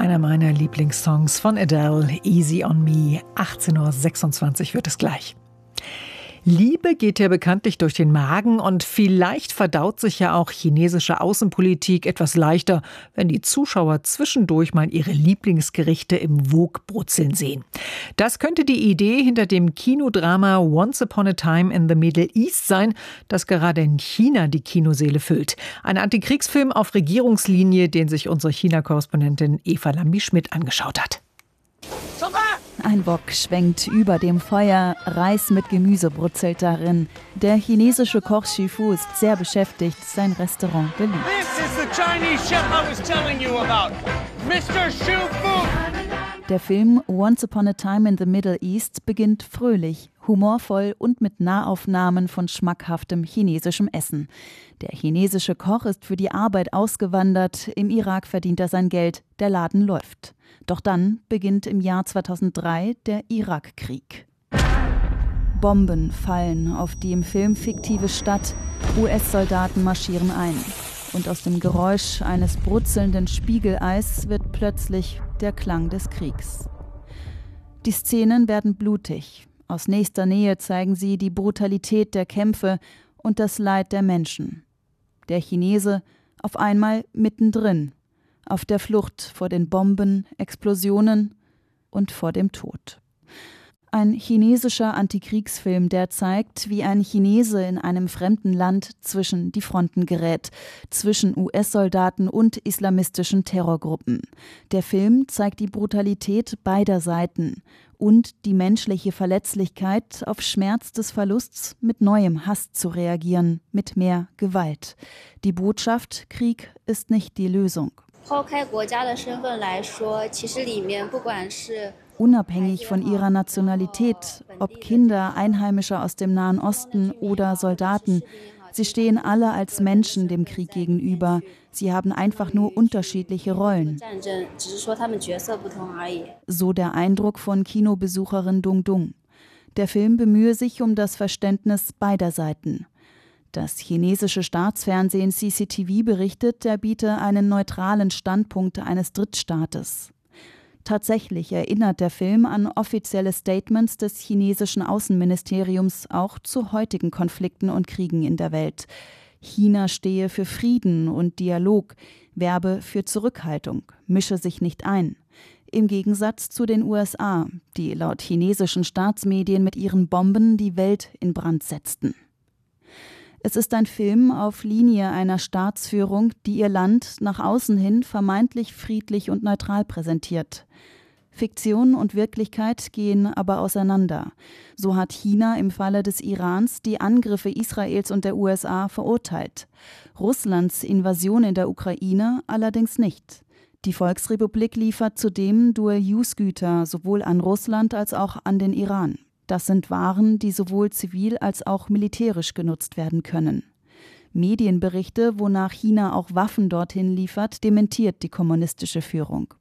einer meiner Lieblingssongs von Adele, Easy on Me. 18:26 Uhr wird es gleich. Liebe geht ja bekanntlich durch den Magen und vielleicht verdaut sich ja auch chinesische Außenpolitik etwas leichter, wenn die Zuschauer zwischendurch mal ihre Lieblingsgerichte im Wok brutzeln sehen. Das könnte die Idee hinter dem Kinodrama Once Upon a Time in the Middle East sein, das gerade in China die Kinosäle füllt. Ein Antikriegsfilm auf Regierungslinie, den sich unsere China-Korrespondentin Eva Lambi-Schmidt angeschaut hat. Ein Wok schwenkt über dem Feuer, Reis mit Gemüse brutzelt darin. Der chinesische Koch Xu Fu ist sehr beschäftigt, sein Restaurant beliebt. This is the Chinese chef I was telling you about, Mr. Xu Fu. Der Film Once Upon a Time in the Middle East beginnt fröhlich, humorvoll und mit Nahaufnahmen von schmackhaftem chinesischem Essen. Der chinesische Koch ist für die Arbeit ausgewandert, im Irak verdient er sein Geld, der Laden läuft. Doch dann beginnt im Jahr 2003 der Irakkrieg. Bomben fallen auf die im Film fiktive Stadt, US-Soldaten marschieren ein. Und aus dem Geräusch eines brutzelnden Spiegeleis wird plötzlich der Klang des Kriegs. Die Szenen werden blutig. Aus nächster Nähe zeigen sie die Brutalität der Kämpfe und das Leid der Menschen. Der Chinese auf einmal mittendrin, auf der Flucht vor den Bomben, Explosionen und vor dem Tod. Ein chinesischer Antikriegsfilm, der zeigt, wie ein Chinese in einem fremden Land zwischen die Fronten gerät, zwischen US-Soldaten und islamistischen Terrorgruppen. Der Film zeigt die Brutalität beider Seiten und die menschliche Verletzlichkeit, auf Schmerz des Verlusts mit neuem Hass zu reagieren, mit mehr Gewalt. Die Botschaft: Krieg ist nicht die Lösung. Unabhängig von ihrer Nationalität, ob Kinder, Einheimische aus dem Nahen Osten oder Soldaten, sie stehen alle als Menschen dem Krieg gegenüber. Sie haben einfach nur unterschiedliche Rollen. So der Eindruck von Kinobesucherin Dung Dung. Der Film bemühe sich um das Verständnis beider Seiten. Das chinesische Staatsfernsehen CCTV berichtet, er biete einen neutralen Standpunkt eines Drittstaates. Tatsächlich erinnert der Film an offizielle Statements des chinesischen Außenministeriums auch zu heutigen Konflikten und Kriegen in der Welt. China stehe für Frieden und Dialog, werbe für Zurückhaltung, mische sich nicht ein. Im Gegensatz zu den USA, die laut chinesischen Staatsmedien mit ihren Bomben die Welt in Brand setzten. Es ist ein Film auf Linie einer Staatsführung, die ihr Land nach außen hin vermeintlich friedlich und neutral präsentiert. Fiktion und Wirklichkeit gehen aber auseinander. So hat China im Falle des Irans die Angriffe Israels und der USA verurteilt. Russlands Invasion in der Ukraine allerdings nicht. Die Volksrepublik liefert zudem Dual-Use-Güter sowohl an Russland als auch an den Iran. Das sind Waren, die sowohl zivil als auch militärisch genutzt werden können. Medienberichte, wonach China auch Waffen dorthin liefert, dementiert die kommunistische Führung.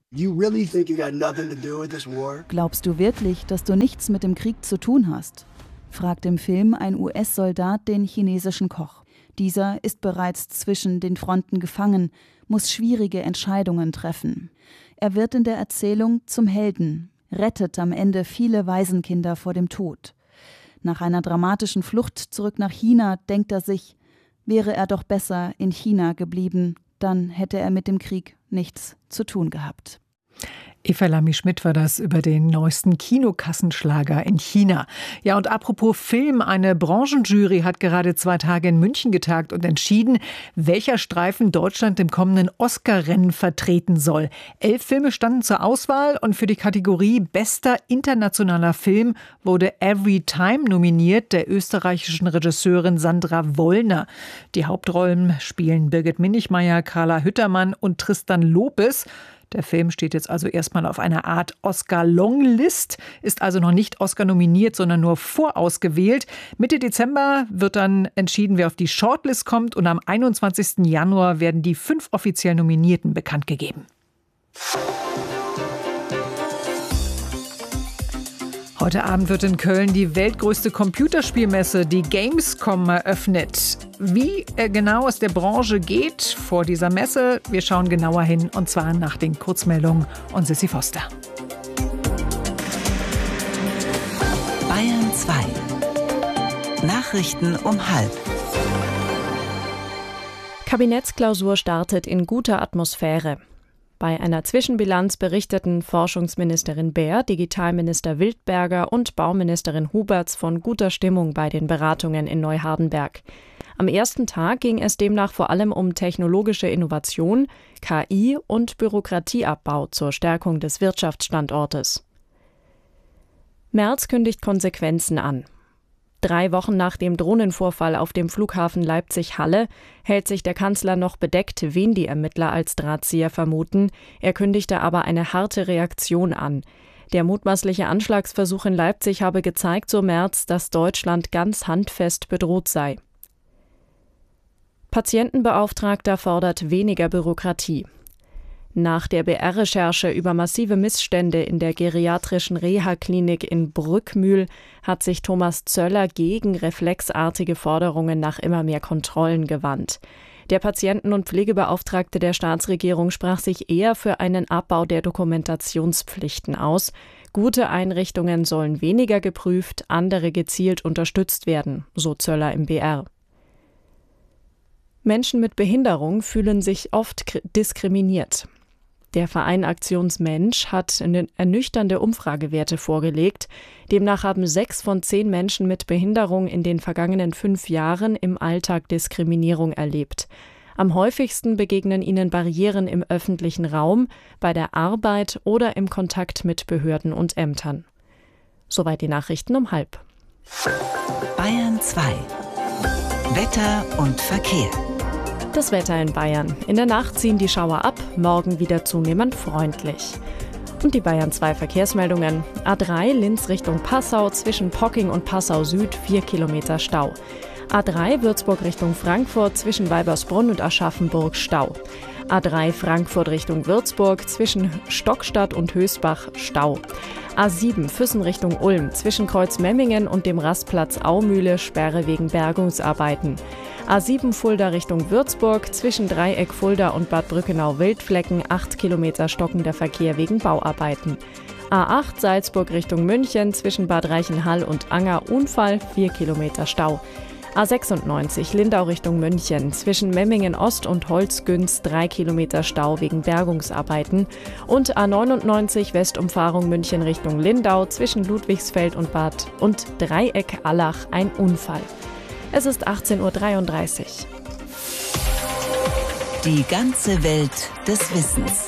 Glaubst du wirklich, dass du nichts mit dem Krieg zu tun hast? Fragt im Film ein US-Soldat den chinesischen Koch. Dieser ist bereits zwischen den Fronten gefangen, muss schwierige Entscheidungen treffen. Er wird in der Erzählung zum Helden, rettet am Ende viele Waisenkinder vor dem Tod. Nach einer dramatischen Flucht zurück nach China denkt er sich, wäre er doch besser in China geblieben, dann hätte er mit dem Krieg nichts zu tun gehabt. Eva Lambi-Schmidt war das über den neuesten Kinokassenschlager in China. Ja, und apropos Film, eine Branchenjury hat gerade 2 Tage in München getagt und entschieden, welcher Streifen Deutschland im kommenden Oscar-Rennen vertreten soll. 11 Filme standen zur Auswahl und für die Kategorie Bester internationaler Film wurde Every Time nominiert, der österreichischen Regisseurin Sandra Wollner. Die Hauptrollen spielen Birgit Minichmayr, Carla Hüttermann und Tristan Lopez. Der Film steht jetzt also erstmal auf einer Art Oscar-Longlist, ist also noch nicht Oscar nominiert, sondern nur vorausgewählt. Mitte Dezember wird dann entschieden, wer auf die Shortlist kommt, und am 21. Januar werden die 5 offiziell Nominierten bekannt gegeben. Heute Abend wird in Köln die weltgrößte Computerspielmesse, die Gamescom, eröffnet. Wie genau es der Branche geht vor dieser Messe, wir schauen genauer hin, und zwar nach den Kurzmeldungen und Sissi Foster. Bayern 2. Nachrichten um 12:30. Kabinettsklausur startet in guter Atmosphäre. Bei einer Zwischenbilanz berichteten Forschungsministerin Baer, Digitalminister Wildberger und Bauministerin Huberts von guter Stimmung bei den Beratungen in Neuhardenberg. Am ersten Tag ging es demnach vor allem um technologische Innovation, KI und Bürokratieabbau zur Stärkung des Wirtschaftsstandortes. Merz kündigt Konsequenzen an. 3 Wochen nach dem Drohnenvorfall auf dem Flughafen Leipzig-Halle hält sich der Kanzler noch bedeckt, wen die Ermittler als Drahtzieher vermuten. Er kündigte aber eine harte Reaktion an. Der mutmaßliche Anschlagsversuch in Leipzig habe gezeigt, so Merz, dass Deutschland ganz handfest bedroht sei. Patientenbeauftragter fordert weniger Bürokratie. Nach der BR-Recherche über massive Missstände in der geriatrischen Reha-Klinik in Brückmühl hat sich Thomas Zöller gegen reflexartige Forderungen nach immer mehr Kontrollen gewandt. Der Patienten- und Pflegebeauftragte der Staatsregierung sprach sich eher für einen Abbau der Dokumentationspflichten aus. Gute Einrichtungen sollen weniger geprüft, andere gezielt unterstützt werden, so Zöller im BR. Menschen mit Behinderung fühlen sich oft diskriminiert. Der Verein Aktionsmensch hat ernüchternde Umfragewerte vorgelegt. Demnach haben 6 von 10 Menschen mit Behinderung in den vergangenen 5 Jahren im Alltag Diskriminierung erlebt. Am häufigsten begegnen ihnen Barrieren im öffentlichen Raum, bei der Arbeit oder im Kontakt mit Behörden und Ämtern. Soweit die Nachrichten um 12:30. Bayern 2. Wetter und Verkehr. Das Wetter in Bayern. In der Nacht ziehen die Schauer ab, morgen wieder zunehmend freundlich. Und die Bayern 2 Verkehrsmeldungen. A3 Linz Richtung Passau, zwischen Pocking und Passau Süd 4 Kilometer Stau. A3 Würzburg Richtung Frankfurt, zwischen Weibersbrunn und Aschaffenburg Stau. A3 Frankfurt Richtung Würzburg, zwischen Stockstadt und Hösbach Stau. A7 Füssen Richtung Ulm, zwischen Kreuzmemmingen und dem Rastplatz Aumühle Sperre wegen Bergungsarbeiten. A7 Fulda Richtung Würzburg, zwischen Dreieck Fulda und Bad Brückenau-Wildflecken 8 Kilometer stockender Verkehr wegen Bauarbeiten. A8 Salzburg Richtung München, zwischen Bad Reichenhall und Anger Unfall 4 Kilometer Stau. A96 Lindau Richtung München, zwischen Memmingen Ost und Holzgünz 3 Kilometer Stau wegen Bergungsarbeiten. Und A99 Westumfahrung München Richtung Lindau, zwischen Ludwigsfeld und Bad und Dreieck Allach ein Unfall. Es ist 18:33 Uhr. Die ganze Welt des Wissens.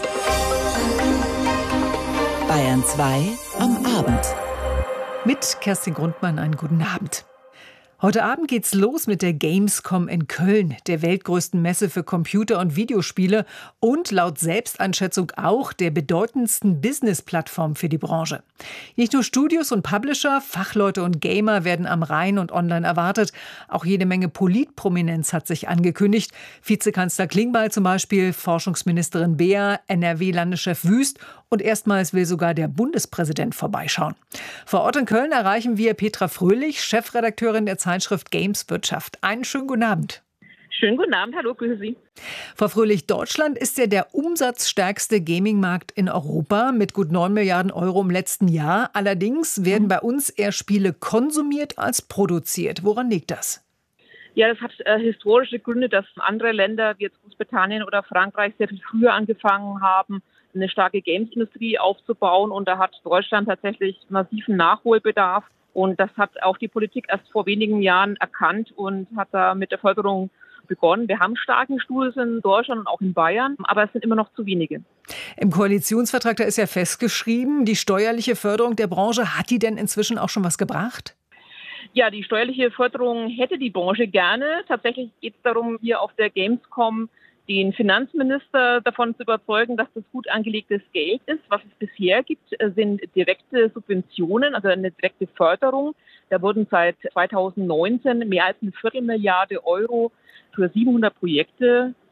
Bayern 2 am Abend. Mit Kerstin Grundmann einen guten Abend. Heute Abend geht's los mit der Gamescom in Köln, der weltgrößten Messe für Computer- und Videospiele und laut Selbsteinschätzung auch der bedeutendsten Business-Plattform für die Branche. Nicht nur Studios und Publisher, Fachleute und Gamer werden am Rhein und online erwartet. Auch jede Menge Politprominenz hat sich angekündigt. Vizekanzler Klingbeil zum Beispiel, Forschungsministerin Baer, NRW-Landeschef Wüst und erstmals will sogar der Bundespräsident vorbeischauen. Vor Ort in Köln erreichen wir Petra Fröhlich, Chefredakteurin der Zeitschrift Gameswirtschaft. Einen schönen guten Abend. Schönen guten Abend, hallo, grüße Sie. Frau Fröhlich, Deutschland ist ja der umsatzstärkste Gaming-Markt in Europa mit gut 9 Milliarden Euro im letzten Jahr. Allerdings werden bei uns eher Spiele konsumiert als produziert. Woran liegt das? Ja, das hat historische Gründe, dass andere Länder wie jetzt Großbritannien oder Frankreich sehr viel früher angefangen haben, eine starke Games-Industrie aufzubauen. Und da hat Deutschland tatsächlich massiven Nachholbedarf. Und das hat auch die Politik erst vor wenigen Jahren erkannt und hat da mit der Förderung begonnen. Wir haben starke Studios in Deutschland und auch in Bayern, aber es sind immer noch zu wenige. Im Koalitionsvertrag, da ist ja festgeschrieben, die steuerliche Förderung der Branche, hat die denn inzwischen auch schon was gebracht? Ja, die steuerliche Förderung hätte die Branche gerne. Tatsächlich geht es darum, hier auf der Gamescom den Finanzminister davon zu überzeugen, dass das gut angelegtes Geld ist. Was es bisher gibt, sind direkte Subventionen, also eine direkte Förderung. Da wurden seit 2019 mehr als 250 Milliarden Euro für 700 Projekte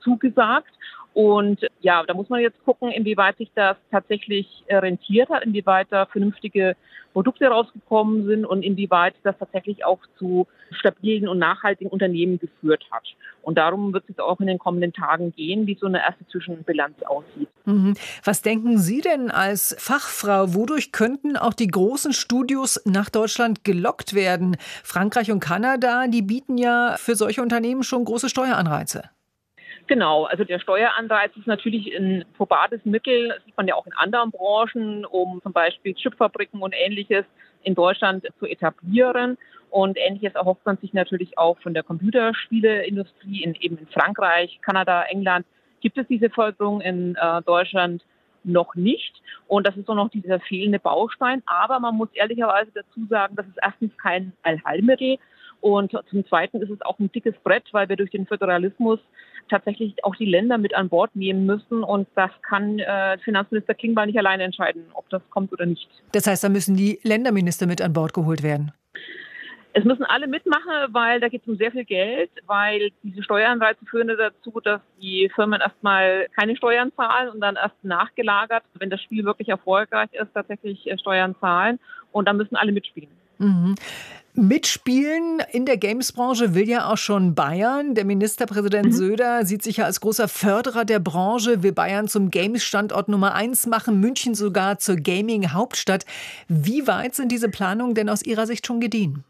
zugesagt. Und ja, da muss man jetzt gucken, inwieweit sich das tatsächlich rentiert hat, inwieweit da vernünftige Produkte rausgekommen sind und inwieweit das tatsächlich auch zu stabilen und nachhaltigen Unternehmen geführt hat. Und darum wird es jetzt auch in den kommenden Tagen gehen, wie so eine erste Zwischenbilanz aussieht. Was denken Sie denn als Fachfrau? Wodurch könnten auch die großen Studios nach Deutschland gelockt werden? Frankreich und Kanada, die bieten ja für solche Unternehmen schon große Steueranreize. Genau, also der Steueranreiz ist natürlich ein probates Mittel, das sieht man ja auch in anderen Branchen, um zum Beispiel Chipfabriken und Ähnliches in Deutschland zu etablieren. Und Ähnliches erhofft man sich natürlich auch von der Computerspieleindustrie eben in Frankreich, Kanada, England. Gibt es diese Förderung in Deutschland noch nicht. Und das ist auch noch dieser fehlende Baustein. Aber man muss ehrlicherweise dazu sagen, das ist erstens kein Allheilmittel. Und zum Zweiten ist es auch ein dickes Brett, weil wir durch den Föderalismus tatsächlich auch die Länder mit an Bord nehmen müssen. Und das kann Finanzminister Klingbeil nicht alleine entscheiden, ob das kommt oder nicht. Das heißt, da müssen die Länderminister mit an Bord geholt werden. Es müssen alle mitmachen, weil da geht es um sehr viel Geld, weil diese Steueranreize führen dazu, dass die Firmen erstmal keine Steuern zahlen und dann erst nachgelagert, wenn das Spiel wirklich erfolgreich ist, tatsächlich Steuern zahlen. Und dann müssen alle mitspielen. Mitspielen in der Games-Branche will ja auch schon Bayern. Der Ministerpräsident Söder sieht sich ja als großer Förderer der Branche, will Bayern zum Games-Standort Nummer 1 machen, München sogar zur Gaming-Hauptstadt. Wie weit sind diese Planungen denn aus Ihrer Sicht schon gediehen?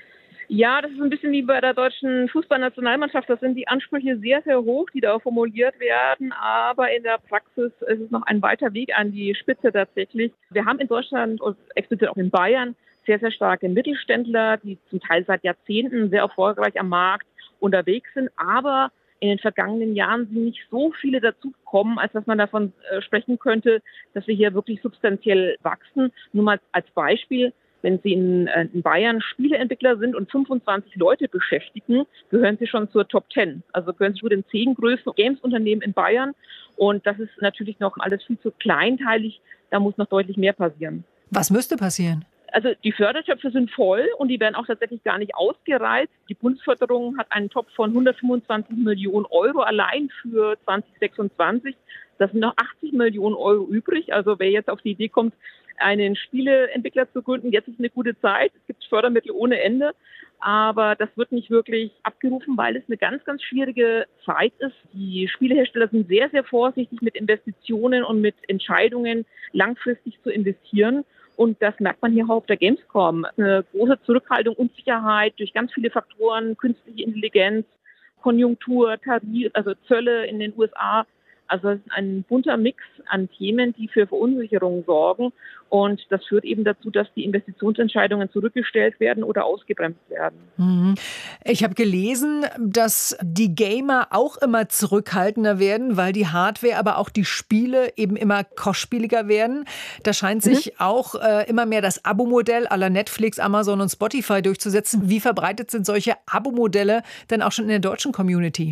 Ja, das ist ein bisschen wie bei der deutschen Fußballnationalmannschaft. Das sind die Ansprüche sehr, sehr hoch, die da formuliert werden. Aber in der Praxis ist es noch ein weiter Weg an die Spitze tatsächlich. Wir haben in Deutschland und explizit auch in Bayern sehr, sehr starke Mittelständler, die zum Teil seit Jahrzehnten sehr erfolgreich am Markt unterwegs sind. Aber in den vergangenen Jahren sind nicht so viele dazugekommen, als dass man davon sprechen könnte, dass wir hier wirklich substanziell wachsen. Nur mal als Beispiel. Wenn Sie in Bayern Spieleentwickler sind und 25 Leute beschäftigen, gehören Sie schon zur Top 10. Also gehören Sie zu den 10 größten Games-Unternehmen in Bayern. Und das ist natürlich noch alles viel zu kleinteilig. Da muss noch deutlich mehr passieren. Was müsste passieren? Also die Fördertöpfe sind voll und die werden auch tatsächlich gar nicht ausgereizt. Die Bundesförderung hat einen Topf von 125 Millionen Euro allein für 2026. Das sind noch 80 Millionen Euro übrig. Also wer jetzt auf die Idee kommt, einen Spieleentwickler zu gründen, jetzt ist eine gute Zeit. Es gibt Fördermittel ohne Ende. Aber das wird nicht wirklich abgerufen, weil es eine ganz, ganz schwierige Zeit ist. Die Spielehersteller sind sehr, sehr vorsichtig mit Investitionen und mit Entscheidungen, langfristig zu investieren. Und das merkt man hier auch auf der Gamescom. Eine große Zurückhaltung, Unsicherheit durch ganz viele Faktoren, künstliche Intelligenz, Konjunktur, Tarif, also Zölle in den USA. Also es ist ein bunter Mix an Themen, die für Verunsicherung sorgen. Und das führt eben dazu, dass die Investitionsentscheidungen zurückgestellt werden oder ausgebremst werden. Ich habe gelesen, dass die Gamer auch immer zurückhaltender werden, weil die Hardware, aber auch die Spiele eben immer kostspieliger werden. Da scheint sich auch immer mehr das Abo-Modell à la Netflix, Amazon und Spotify durchzusetzen. Wie verbreitet sind solche Abo-Modelle denn auch schon in der deutschen Community?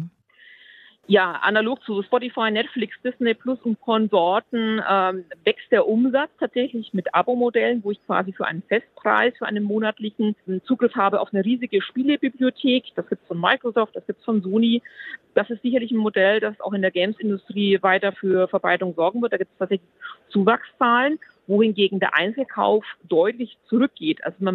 Ja, analog zu Spotify, Netflix, Disney Plus und Konsorten wächst der Umsatz tatsächlich mit Abo-Modellen, wo ich quasi für einen Festpreis, für einen monatlichen Zugriff habe auf eine riesige Spielebibliothek. Das gibt's von Microsoft, das gibt's von Sony. Das ist sicherlich ein Modell, das auch in der Games-Industrie weiter für Verbreitung sorgen wird. Da gibt es tatsächlich Zuwachszahlen, wohingegen der Einzelkauf deutlich zurückgeht. Also man